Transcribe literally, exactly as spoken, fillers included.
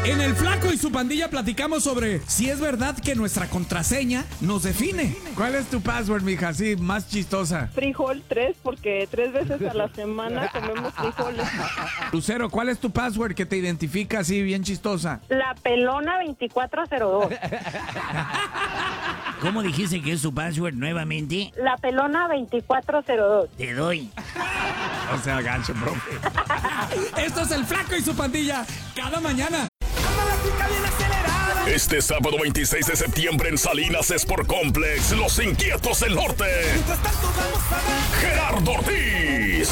En el Flaco y su pandilla platicamos sobre si es verdad que nuestra contraseña nos define. ¿Cuál es tu password, mija? Sí, más chistosa. Frijol tres, porque tres veces a la semana comemos frijoles. Lucero, ¿cuál es tu password que te identifica así bien chistosa? La pelona veinticuatro cero dos. ¿Cómo dijiste que es tu password nuevamente? La pelona veinticuatro cero dos. Te doy. O sea, gancho, profe. Esto es el Flaco y su pandilla cada mañana. Este sábado veintiséis de septiembre en Salinas Sport Complex, Los Inquietos del Norte. Gerardo Ortiz.